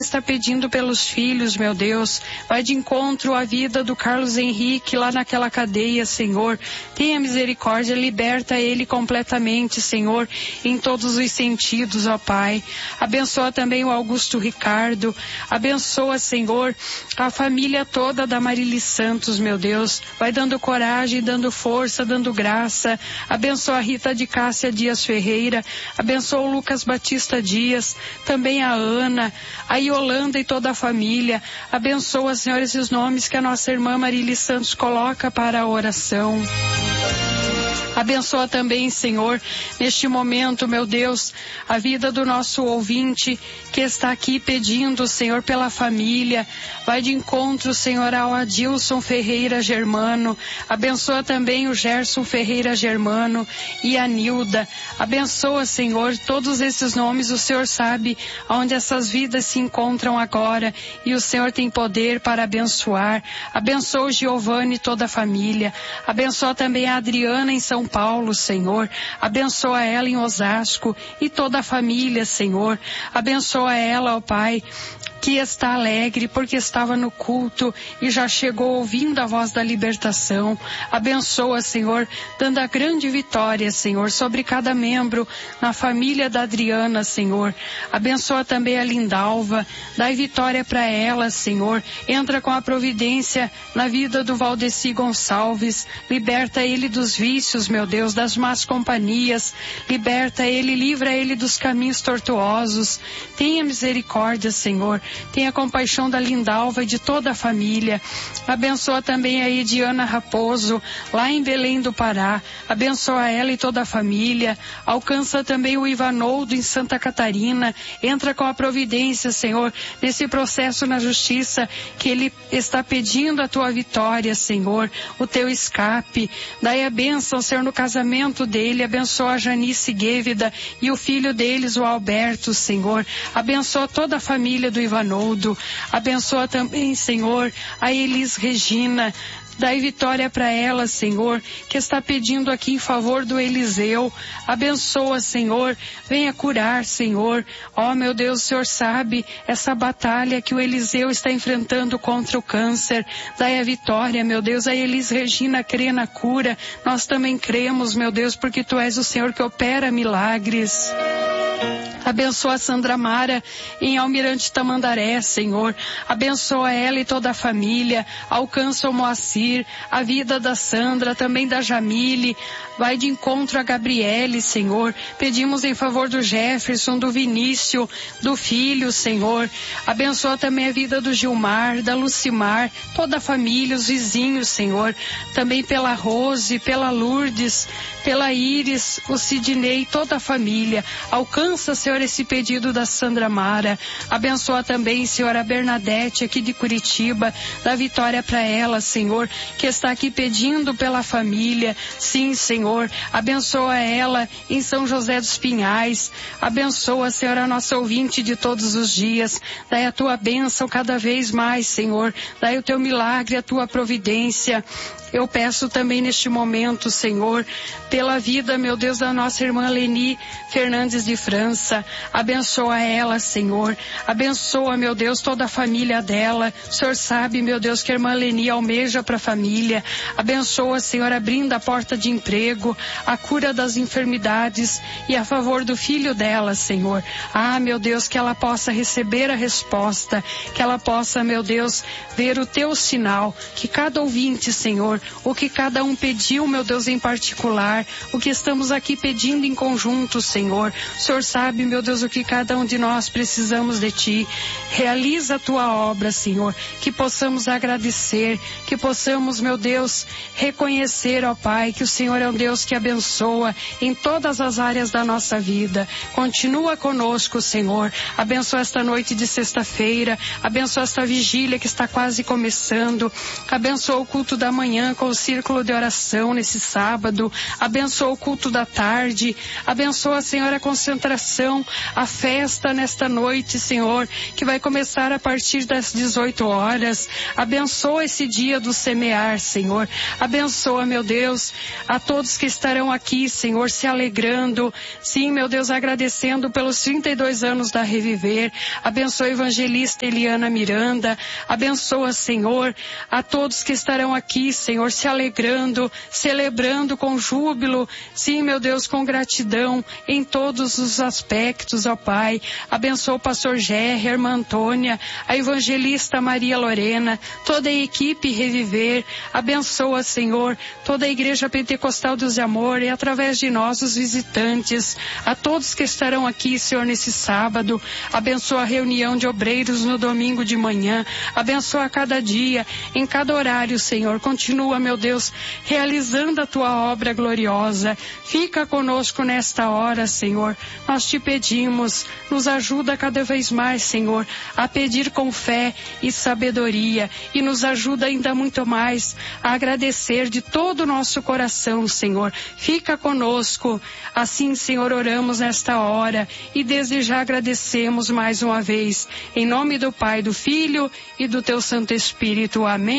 está pedindo pelos filhos, meu Deus. Vai de encontro à vida do Carlos Henrique lá naquela cadeia, Senhor. Tenha misericórdia, liberta ele completamente, Senhor, em todos os sentidos, ó Pai. Abençoa também o Augusto Ricardo. Abençoa, Senhor, a família toda da Marili Santos, meu Deus. Vai dando coragem, dando força, dando graça. Abençoa a Rita de Cássia Dias Ferreira. Abençoa o Lucas Batista Dias. Também a Ana, a Yolanda e toda a família. Abençoa, Senhor, esses nomes que a nossa irmã Marili Santos coloca para a oração. Abençoa também, Senhor, neste momento, meu Deus, a vida do nosso ouvinte que está aqui pedindo, Senhor, pela família. Vai de encontro, Senhor, ao Adilson Ferreira Germano. Abençoa também o Gerson Ferreira Germano e a Nilda. Abençoa, Senhor, todos esses nomes. O Senhor sabe onde essas vidas se encontram agora e o Senhor tem poder para abençoar. Abençoa o Giovanni e toda a família. Abençoa também a Adriana em São Paulo, Senhor. Abençoa ela em Osasco e toda a família, Senhor. Abençoa ela, ó Pai, que está alegre porque estava no culto e já chegou ouvindo a voz da libertação. Abençoa, Senhor, dando a grande vitória, Senhor, sobre cada membro na família da Adriana, Senhor. Abençoa também a Lindalva, dai vitória para ela, Senhor. Entra com a providência na vida do Valdeci Gonçalves. Liberta ele dos vícios, meu Deus, das más companhias. Liberta ele, livra ele dos caminhos tortuosos. Tenha misericórdia, Senhor. Tenha compaixão da Lindalva e de toda a família. Abençoa também a Ediana Raposo, lá em Belém do Pará. Abençoa ela e toda a família. Alcança também o Ivanoldo em Santa Catarina. Entra com a providência, Senhor, nesse processo na justiça que ele está pedindo a tua vitória, Senhor, o teu escape. Dai a bênção, Senhor, no casamento dele. Abençoa a Janice Guevida e o filho deles, o Alberto, Senhor. Abençoa toda a família do Ivanoldo. Abençoa também, Senhor, a Elis Regina. Dai vitória para ela, Senhor, que está pedindo aqui em favor do Eliseu. Abençoa, Senhor, venha curar, Senhor. Ó, meu Deus, o Senhor sabe essa batalha que o Eliseu está enfrentando contra o câncer. Dai a vitória, meu Deus. A Elis Regina crê na cura. Nós também cremos, meu Deus, porque Tu és o Senhor que opera milagres. Abençoa a Sandra Mara em Almirante Tamandaré, Senhor. Abençoa ela e toda a família. Alcança o Moacir, a vida da Sandra, também da Jamile. Vai de encontro a Gabriele, Senhor. Pedimos em favor do Jefferson, do Vinícius, do filho, Senhor. Abençoa também a vida do Gilmar, da Lucimar, toda a família, os vizinhos, Senhor. Também pela Rose, pela Lourdes, pela Iris, o Sidney, toda a família. Alcança, Senhor, esse pedido da Sandra Mara. Abençoa também, Senhor, a Bernadette aqui de Curitiba. Dá vitória para ela, Senhor, que está aqui pedindo pela família. Sim, Senhor. Abençoa ela em São José dos Pinhais. Abençoa, Senhor, a nossa ouvinte de todos os dias. Dai a tua bênção cada vez mais, Senhor. Dai o teu milagre, a tua providência. Eu peço também neste momento, Senhor, pela vida, meu Deus, da nossa irmã Leni Fernandes de França. Abençoa ela, Senhor. Abençoa, meu Deus, toda a família dela. O Senhor sabe, meu Deus, que a irmã Leni almeja para a família. Abençoa, Senhor, abrindo a porta de emprego, a cura das enfermidades e a favor do filho dela, Senhor. Ah, meu Deus, que ela possa receber a resposta, que ela possa, meu Deus, ver o teu sinal, que cada ouvinte, Senhor, o que cada um pediu, meu Deus, em particular, o que estamos aqui pedindo em conjunto, Senhor. O Senhor sabe, meu Deus, o que cada um de nós precisamos de Ti. Realiza a Tua obra, Senhor, que possamos agradecer, que possamos, meu Deus, reconhecer, ó Pai, que o Senhor é um Deus que abençoa em todas as áreas da nossa vida. Continua conosco, Senhor. Abençoa esta noite de sexta-feira, abençoa esta vigília que está quase começando, abençoa o culto da manhã, manhã com o círculo de oração nesse sábado. Abençoa o culto da tarde. Abençoa, Senhor, a concentração, a festa nesta noite, Senhor, que vai começar a partir das 18 horas. Abençoa esse dia do semear, Senhor. Abençoa, meu Deus, a todos que estarão aqui, Senhor, se alegrando. Sim, meu Deus, agradecendo pelos 32 anos da Reviver. Abençoa a evangelista Eliana Miranda. Abençoa, Senhor, a todos que estarão aqui, Senhor, se alegrando, celebrando com júbilo. Sim, meu Deus, com gratidão em todos os aspectos, ó Pai. Abençoa o pastor Gerry, a irmã Antônia, a evangelista Maria Lorena, toda a equipe Reviver. Abençoa, Senhor, toda a Igreja Pentecostal Deus de Amor e através de nós, os visitantes, a todos que estarão aqui, Senhor, nesse sábado. Abençoa a reunião de obreiros no domingo de manhã. Abençoa cada dia, em cada horário, Senhor. Continua, meu Deus, realizando a tua obra gloriosa. Fica conosco nesta hora, Senhor. Nós te pedimos, nos ajuda cada vez mais, Senhor, a pedir com fé e sabedoria, e nos ajuda ainda muito mais a agradecer de todo o nosso coração, Senhor. Fica conosco. Assim, Senhor, oramos nesta hora e desde já agradecemos mais uma vez. Em nome do Pai, do Filho e do teu Santo Espírito. Amém.